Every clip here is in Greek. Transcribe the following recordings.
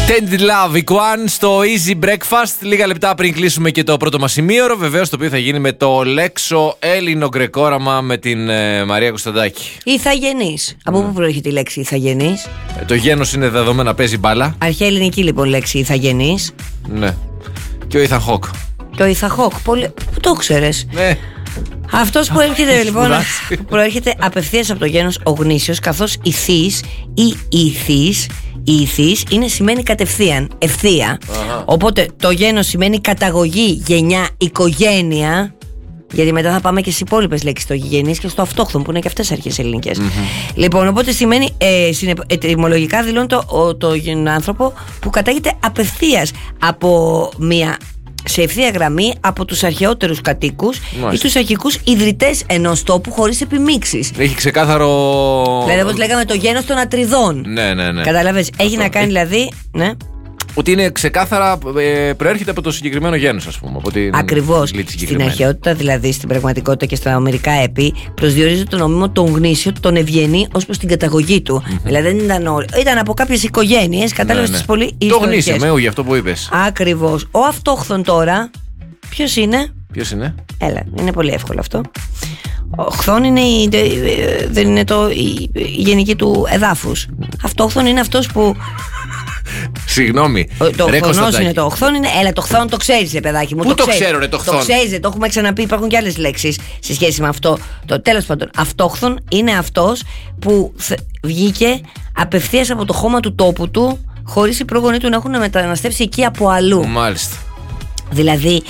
Tended Love, Ικουάν στο Easy Breakfast. Λίγα λεπτά πριν κλείσουμε και το πρώτο μας ημίωρο. Βεβαίως το οποίο θα γίνει με το λέξο Έλληνο-γκρεκόραμα με την Μαρία Κωνσταντάκη. Ιθαγενής. Από πού προέρχεται η λέξη Ιθαγενής? Το γένος είναι δεδομένα, παίζει μπάλα. Αρχαία ελληνική λοιπόν λέξη Ιθαγενής. Ναι. Και ο Ιθαχόκ. Και ο Ιθαχόκ. Πού το ξέρεις? Ναι. Αυτός που έρχεται λοιπόν, προέρχεται απευθείας από το γένος ο γνήσιος, καθώς ηθής ή ηθής, η ηθής σημαίνει κατευθείαν, ευθεία. Οπότε το γένος σημαίνει καταγωγή, γενιά, οικογένεια. Γιατί μετά θα πάμε και στις υπόλοιπες λέξεις, στο γηγενής και στο αυτόχθον, που είναι και αυτές αρχές ελληνικές. Λοιπόν, οπότε σημαίνει, ετυμολογικά δηλώνει τον άνθρωπο που κατάγεται απευθείας από μια, σε ευθεία γραμμή από τους αρχαιότερους κατοίκους ή τους αρχικούς ιδρυτές ενός τόπου, χωρίς επιμίξεις. Έχει ξεκάθαρο. Δηλαδή, όπως λέγαμε, το γένος των Ατριδών. Ναι. Καταλαβες, έχει να κάνει δηλαδή. Ναι. Ότι είναι ξεκάθαρα, προέρχεται από το συγκεκριμένο γένος, ας πούμε. Ακριβώς. Στην αρχαιότητα, δηλαδή στην πραγματικότητα και στα ομερικά έπι, προσδιορίζεται το νομίμο τον γνήσιο, τον ευγενή ως προς την καταγωγή του. Δηλαδή δεν ήταν από κάποιες οικογένειες, κατάλαβες τις πολύ ιστορικές. Το γνήσιο, μέου, γι' αυτό που είπες. Ακριβώς. Ο αυτόχθον τώρα, ποιος είναι? Έλα, είναι πολύ εύκολο αυτό. Ο χθόν δεν είναι η γενική του εδάφους. Αυτόχθον είναι αυτός που. Συγγνώμη. Το χθονός είναι το οχθόν. Έλα, το χθόν το ξέρεις, παιδάκι μου. Πού το ξέρω, ρε, το χθόν? Το ξέρεις, το έχουμε ξαναπεί. Υπάρχουν και άλλες λέξεις σε σχέση με αυτό. Τέλος πάντων, αυτόχθον είναι αυτός που βγήκε απευθείας από το χώμα του τόπου του, χωρίς οι πρόγονοι του να έχουν μεταναστεύσει εκεί από αλλού. Μάλιστα. Δηλαδή,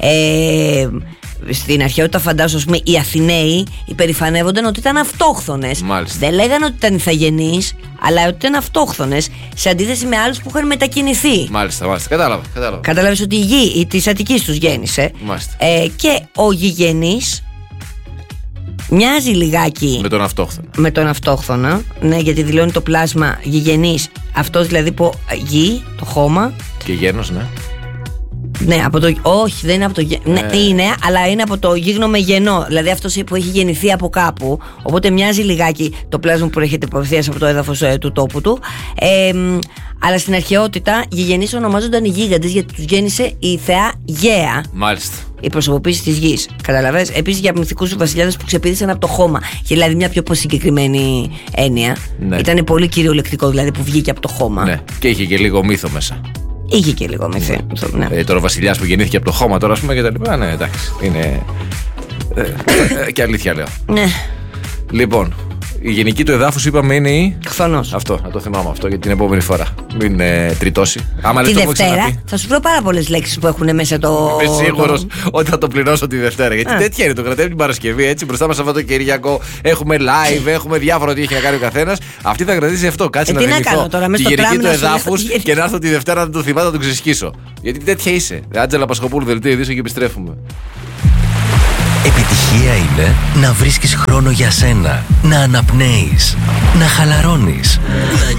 στην αρχαιότητα, φαντάζομαι, οι Αθηναίοι υπερηφανεύονταν ότι ήταν αυτόχθονες. Δεν λέγανε ότι ήταν ηθαγενείς, αλλά ότι ήταν αυτόχθονες, σε αντίθεση με άλλους που είχαν μετακινηθεί. Μάλιστα. Κατάλαβα. Κατάλαβες ότι η γη της Αττικής τους γέννησε. Και ο γηγενής μοιάζει λιγάκι με τον αυτόχθονα. Ναι, γιατί δηλώνει το πλάσμα γηγενής, αυτός δηλαδή που γη, το χώμα. Και γένος, ναι. Ναι, όχι, δεν είναι από το είναι, αλλά είναι από το γίγνο με γενό. Δηλαδή αυτός που έχει γεννηθεί από κάπου. Οπότε μοιάζει λιγάκι το πλάσμα που προέρχεται απευθείας από το έδαφος του τόπου του. Αλλά στην αρχαιότητα γηγενείς ονομάζονταν οι γίγαντες, γιατί τους γέννησε η θεά Γαία. Μάλιστα. Η προσωποποίηση της γης. Καταλαβαίνεις. Επίσης για μυθικούς βασιλιάδες που ξεπήδησαν από το χώμα. Και δηλαδή μια πιο συγκεκριμένη έννοια. Ναι. Ήταν πολύ κυριολεκτικό, δηλαδή, που βγήκε από το χώμα. Ναι. Και είχε και λίγο μύθο μέσα. Είχε και λίγο μύθο. Ναι. Τώρα ο βασιλιάς που γεννήθηκε από το χώμα, τώρα, ας πούμε, και τα λοιπά. Ναι, εντάξει. Είναι. Και αλήθεια λέω. Ναι. Λοιπόν, η γενική του εδάφους είπαμε είναι η. Χθονός. Αυτό, να το θυμάμαι αυτό για την επόμενη φορά. Μην τριτώσει. Τη Δευτέρα θα σου βρω πάρα πολλές λέξεις που έχουν μέσα το. Είμαι σίγουρος ότι θα το πληρώσω τη Δευτέρα. Γιατί τέτοια είναι. Το κρατάμε την Παρασκευή, έτσι. Μπροστά μας Σαββατοκύριακο. Έχουμε live, έχουμε διάφορα τι έχει να κάνει ο καθένας. Αυτή θα κρατήσει αυτό. Κάτσε να θυμηθώ τη γενική του εδάφους και να έρθω τη Δευτέρα να το θυμάται, να τον ξεσκίσω. Γιατί τέτοια είσαι. Άντζελα Πασχοπούλου, δελτίο ειδήσεων και επιστρέφουμε. Επιτυχία είναι να βρίσκεις χρόνο για σένα, να αναπνέεις, να χαλαρώνεις.